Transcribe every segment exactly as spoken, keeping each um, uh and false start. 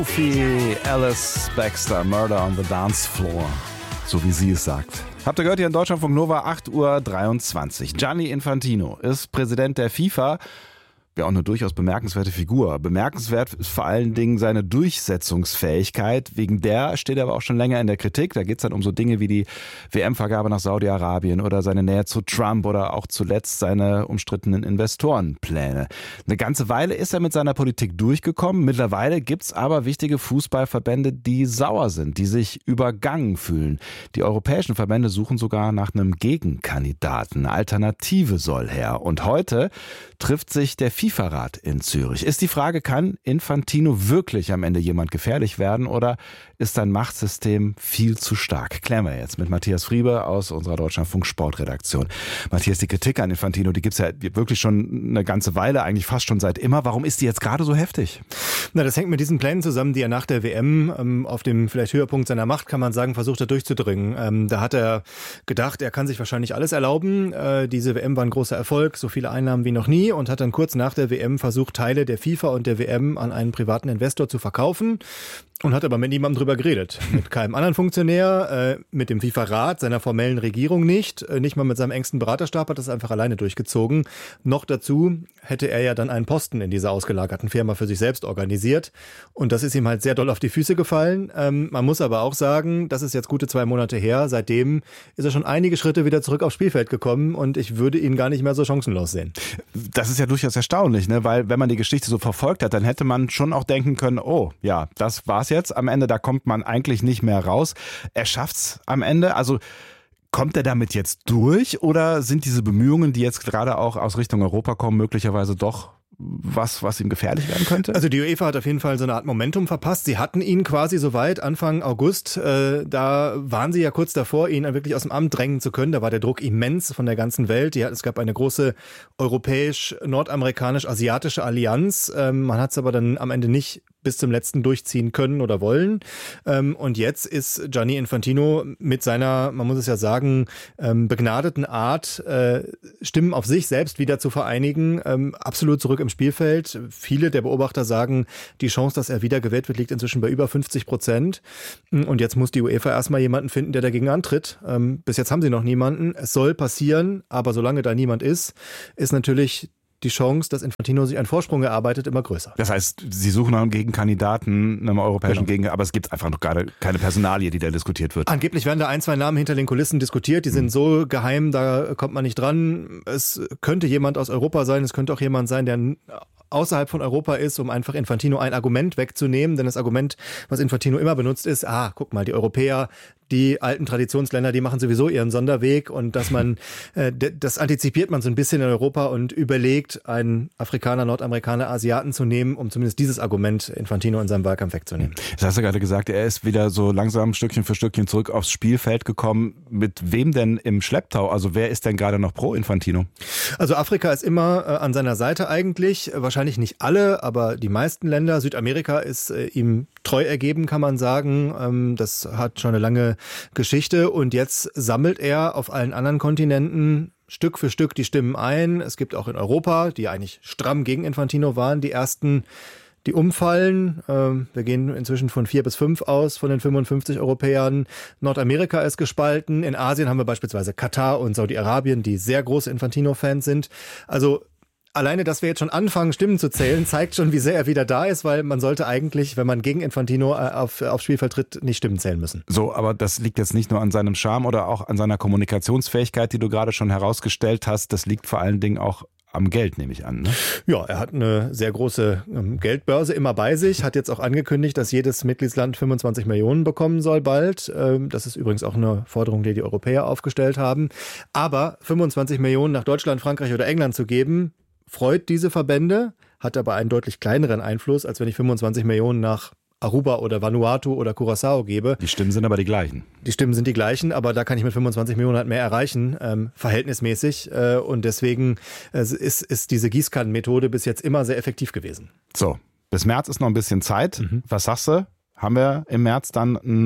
Sophie Alice Baxter, Murder on the Dance Floor, so wie sie es sagt. Habt ihr gehört, hier in Deutschlandfunk Nova, acht Uhr dreiundzwanzig. Gianni Infantino ist Präsident der FIFA. Ja, auch eine durchaus bemerkenswerte Figur. Bemerkenswert ist vor allen Dingen seine Durchsetzungsfähigkeit. Wegen der steht er aber auch schon länger in der Kritik. Da geht es dann um so Dinge wie die W M-Vergabe nach Saudi-Arabien oder seine Nähe zu Trump oder auch zuletzt seine umstrittenen Investorenpläne. Eine ganze Weile ist er mit seiner Politik durchgekommen. Mittlerweile gibt's aber wichtige Fußballverbände, die sauer sind, die sich übergangen fühlen. Die europäischen Verbände suchen sogar nach einem Gegenkandidaten. Eine Alternative soll her. Und heute trifft sich der FIFA-Rat in Zürich. Ist die Frage, kann Infantino wirklich am Ende jemand gefährlich werden oder ist sein Machtsystem viel zu stark? Klären wir jetzt mit Matthias Friebe aus unserer Deutschlandfunk-Sportredaktion. Matthias, die Kritik an Infantino, die gibt es ja wirklich schon eine ganze Weile, eigentlich fast schon seit immer. Warum ist die jetzt gerade so heftig? Na, das hängt mit diesen Plänen zusammen, die er nach der W M ähm, auf dem vielleicht Höhepunkt seiner Macht, kann man sagen, versucht hat durchzudringen. Ähm, da hat er gedacht, er kann sich wahrscheinlich alles erlauben. Äh, diese W M war ein großer Erfolg, so viele Einnahmen wie noch nie und hat dann kurz nach der W M versucht, Teile der FIFA und der W M an einen privaten Investor zu verkaufen. Und hat aber mit niemandem drüber geredet. Mit keinem anderen Funktionär, äh, mit dem FIFA-Rat, seiner formellen Regierung nicht. Äh, nicht mal mit seinem engsten Beraterstab hat das einfach alleine durchgezogen. Noch dazu hätte er ja dann einen Posten in dieser ausgelagerten Firma für sich selbst organisiert. Und das ist ihm halt sehr doll auf die Füße gefallen. Ähm, man muss aber auch sagen, das ist jetzt gute zwei Monate her. Seitdem ist er schon einige Schritte wieder zurück aufs Spielfeld gekommen. Und ich würde ihn gar nicht mehr so chancenlos sehen. Das ist ja durchaus erstaunlich, ne? Weil wenn man die Geschichte so verfolgt hat, dann hätte man schon auch denken können, oh ja, das war's jetzt am Ende, da kommt man eigentlich nicht mehr raus. Er schafft's am Ende, also kommt er damit jetzt durch oder sind diese Bemühungen, die jetzt gerade auch aus Richtung Europa kommen, möglicherweise doch was, was ihm gefährlich werden könnte? Also die UEFA hat auf jeden Fall so eine Art Momentum verpasst. Sie hatten ihn quasi soweit Anfang August. Äh, da waren sie ja kurz davor, ihn wirklich aus dem Amt drängen zu können. Da war der Druck immens von der ganzen Welt. Die, es gab eine große europäisch-nordamerikanisch-asiatische Allianz. Ähm, man hat es aber dann am Ende nicht bis zum letzten durchziehen können oder wollen. Und jetzt ist Gianni Infantino mit seiner, man muss es ja sagen, begnadeten Art, Stimmen auf sich selbst wieder zu vereinigen, absolut zurück im Spielfeld. Viele der Beobachter sagen, die Chance, dass er wieder gewählt wird, liegt inzwischen bei über fünfzig Prozent. Und jetzt muss die UEFA erstmal jemanden finden, der dagegen antritt. Bis jetzt haben sie noch niemanden. Es soll passieren, aber solange da niemand ist, ist natürlich die Chance, dass Infantino sich einen Vorsprung erarbeitet, immer größer. Das heißt, Sie suchen nach einem Gegenkandidaten, einem europäischen Genau. Gegen, aber es gibt einfach noch gerade keine Personalie, die da diskutiert wird. Angeblich werden da ein, zwei Namen hinter den Kulissen diskutiert, die sind so geheim, da kommt man nicht dran. Es könnte jemand aus Europa sein, es könnte auch jemand sein, der außerhalb von Europa ist, um einfach Infantino ein Argument wegzunehmen. Denn das Argument, was Infantino immer benutzt, ist, ah, guck mal, die Europäer, die alten Traditionsländer, die machen sowieso ihren Sonderweg und dass man, äh, das antizipiert man so ein bisschen in Europa und überlegt, einen Afrikaner, Nordamerikaner, Asiaten zu nehmen, um zumindest dieses Argument Infantino in seinem Wahlkampf wegzunehmen. Das hast du gerade gesagt, er ist wieder so langsam Stückchen für Stückchen zurück aufs Spielfeld gekommen. Mit wem denn im Schlepptau? Also wer ist denn gerade noch pro Infantino? Also Afrika ist immer äh, an seiner Seite eigentlich, wahrscheinlich nicht alle, aber die meisten Länder. Südamerika ist äh, ihm treu ergeben, kann man sagen. Ähm, das hat schon eine lange Geschichte und jetzt sammelt er auf allen anderen Kontinenten Stück für Stück die Stimmen ein. Es gibt auch in Europa, die eigentlich stramm gegen Infantino waren, die ersten, die umfallen. Wir gehen inzwischen von vier bis fünf aus, von den fünfundfünfzig Europäern. Nordamerika ist gespalten. In Asien haben wir beispielsweise Katar und Saudi-Arabien, die sehr große Infantino-Fans sind. Also alleine, dass wir jetzt schon anfangen, Stimmen zu zählen, zeigt schon, wie sehr er wieder da ist, weil man sollte eigentlich, wenn man gegen Infantino auf, aufs Spielfeld tritt, nicht Stimmen zählen müssen. So, aber das liegt jetzt nicht nur an seinem Charme oder auch an seiner Kommunikationsfähigkeit, die du gerade schon herausgestellt hast. Das liegt vor allen Dingen auch am Geld, nehme ich an. Ne? Ja, er hat eine sehr große ähm, Geldbörse immer bei sich, hat jetzt auch angekündigt, dass jedes Mitgliedsland fünfundzwanzig Millionen bekommen soll bald. Ähm, das ist übrigens auch eine Forderung, die die Europäer aufgestellt haben. Aber fünfundzwanzig Millionen nach Deutschland, Frankreich oder England zu geben, freut diese Verbände, hat aber einen deutlich kleineren Einfluss, als wenn ich fünfundzwanzig Millionen nach Aruba oder Vanuatu oder Curaçao gebe. Die Stimmen sind aber die gleichen. Die Stimmen sind die gleichen, aber da kann ich mit fünfundzwanzig Millionen halt mehr erreichen, ähm, verhältnismäßig. Äh, und deswegen äh, ist, ist diese Gießkannenmethode bis jetzt immer sehr effektiv gewesen. So, bis März ist noch ein bisschen Zeit. Mhm. Was sagst du? Haben wir im März dann einen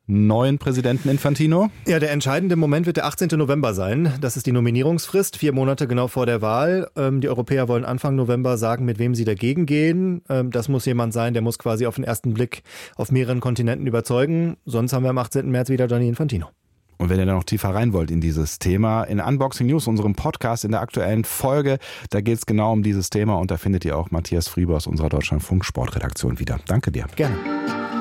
neuen Präsidenten Infantino? Ja, der entscheidende Moment wird der achtzehnten November sein. Das ist die Nominierungsfrist, vier Monate genau vor der Wahl. Die Europäer wollen Anfang November sagen, mit wem sie dagegen gehen. Das muss jemand sein, der muss quasi auf den ersten Blick auf mehreren Kontinenten überzeugen. Sonst haben wir am achtzehnten März wieder Gianni Infantino. Und wenn ihr da noch tiefer rein wollt in dieses Thema, in Unboxing News, unserem Podcast in der aktuellen Folge, da geht es genau um dieses Thema und da findet ihr auch Matthias Friebe aus unserer Deutschlandfunk Sportredaktion wieder. Danke dir. Gerne.